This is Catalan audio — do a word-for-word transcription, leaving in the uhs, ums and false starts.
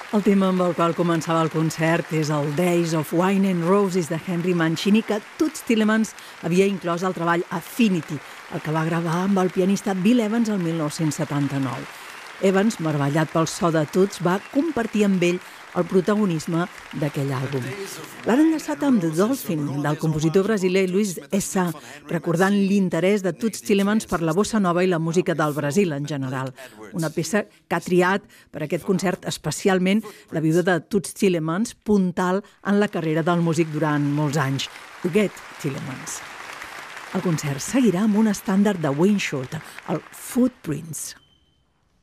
El tema amb el qual començava el concert és el Days of Wine and Roses de Henry Mancini, que Toots Thielemans havia inclòs al treball Affinity, el que va gravar amb el pianista Bill Evans el mil nou-cents setanta-nou. Evans, meravellat pel so de Toots, va compartir amb ell el protagonisme d'aquell àlbum. L'han enllaçat amb The Dolphin, del compositor brasiler Luis Essa, recordant l'interès de Toots Thielemans per la bossa nova i la música del Brasil en general. Una peça que ha triat per aquest concert especialment la viuda de Toots Thielemans, puntal en la carrera del músic durant molts anys, Huguet Thielemans. El concert seguirà amb un estàndard de Wayne Shorter, el Footprints.